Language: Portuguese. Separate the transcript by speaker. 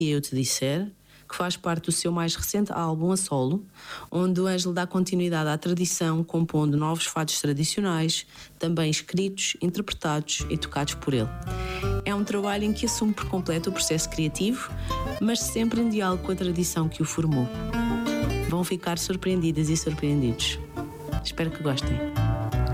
Speaker 1: Eu Te Disser, que faz parte do seu mais recente álbum a solo, onde o Ângelo dá continuidade à tradição, compondo novos fados tradicionais, também escritos, interpretados e tocados por ele. É um trabalho em que assume por completo o processo criativo, mas sempre em diálogo com a tradição que o formou. Vão ficar surpreendidas e surpreendidos. Espero que gostem.